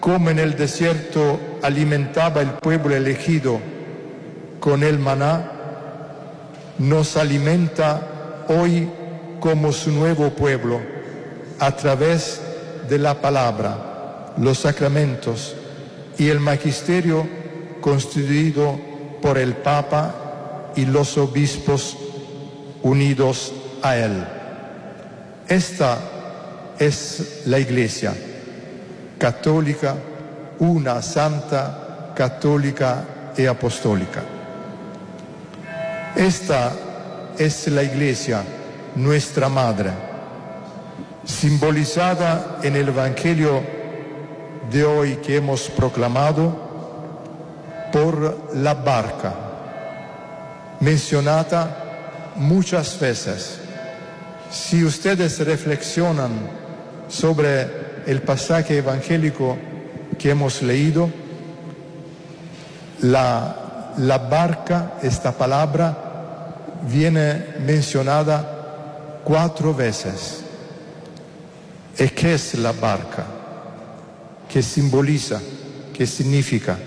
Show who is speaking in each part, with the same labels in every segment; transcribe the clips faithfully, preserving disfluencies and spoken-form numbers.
Speaker 1: como en el desierto alimentaba el pueblo elegido con el maná, nos alimenta hoy como su nuevo pueblo a través de la palabra, los sacramentos y el magisterio constituido por el Papa y los obispos unidos a él. Esta es la Iglesia católica, una, santa, católica y apostólica. Esta es la Iglesia, nuestra Madre, simbolizada en el Evangelio de hoy que hemos proclamado por la barca, mencionada muchas veces. Si ustedes reflexionan sobre el pasaje evangélico que hemos leído, la, la barca, esta palabra, viene mencionada cuatro veces. ¿Y qué es la barca? ¿Qué simboliza? ¿Qué significa?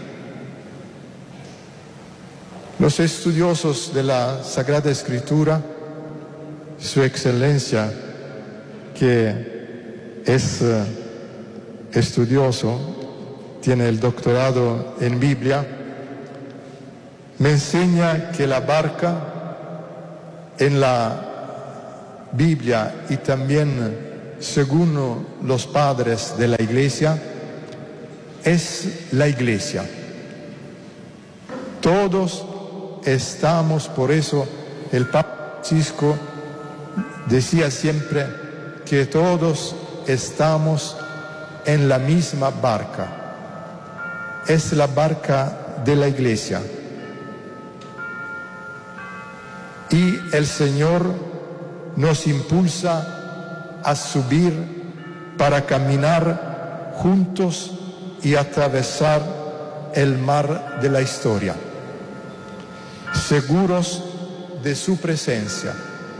Speaker 1: Los estudiosos de la Sagrada Escritura, Su Excelencia, que es uh, estudioso, tiene el doctorado en Biblia, me enseña que la barca en la Biblia y también según los padres de la Iglesia es la Iglesia. Todos estamos, por eso el Papa Francisco decía siempre que todos estamos en la misma barca. Es la barca de la Iglesia. Y el Señor nos impulsa a subir para caminar juntos y atravesar el mar de la historia, seguros de su presencia,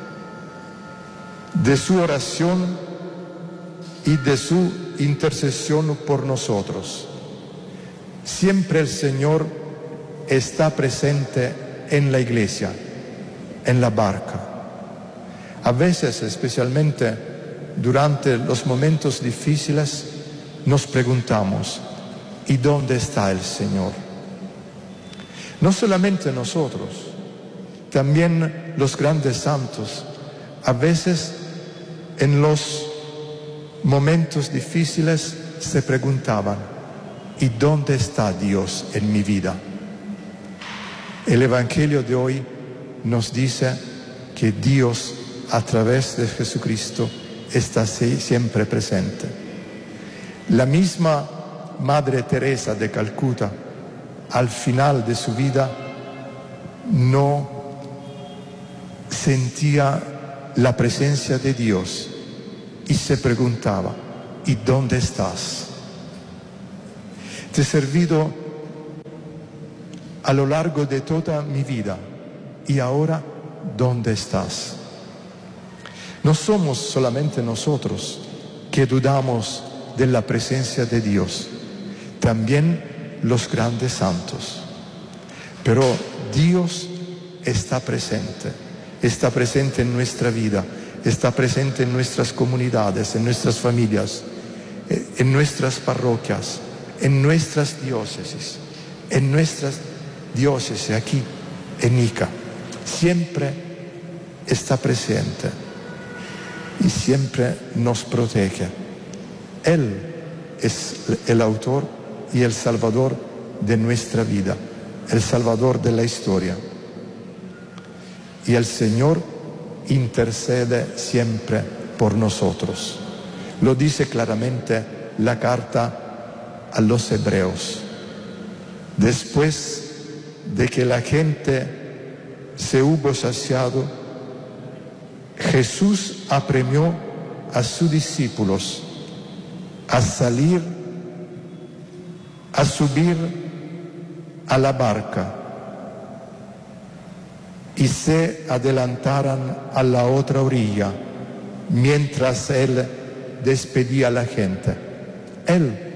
Speaker 1: de su oración y de su intercesión por nosotros. Siempre el Señor está presente en la Iglesia, en la barca. A veces, especialmente durante los momentos difíciles, nos preguntamos, ¿y dónde está el Señor? No solamente nosotros, también los grandes santos, a veces en los momentos difíciles se preguntaban, ¿y dónde está Dios en mi vida? El Evangelio de hoy nos dice que Dios, a través de Jesucristo, está siempre presente. La misma Madre Teresa de Calcuta, al final de su vida, no sentía la presencia de Dios y se preguntaba, ¿y dónde estás? Te he servido a lo largo de toda mi vida, ¿y ahora dónde estás? No somos solamente nosotros que dudamos de la presencia de Dios, también los grandes santos. Pero Dios está presente, está presente en nuestra vida, está presente en nuestras comunidades, en nuestras familias, en nuestras parroquias, en nuestras diócesis, en nuestras diócesis aquí, en Ica. Siempre está presente y siempre nos protege. Él es el autor y el salvador de nuestra vida, el salvador de la historia. Y el Señor intercede siempre por nosotros. Lo dice claramente la carta a los hebreos. Después de que la gente se hubo saciado, Jesús apremió a sus discípulos a salir, a subir a la barca y se adelantaran a la otra orilla mientras Él despedía a la gente. Él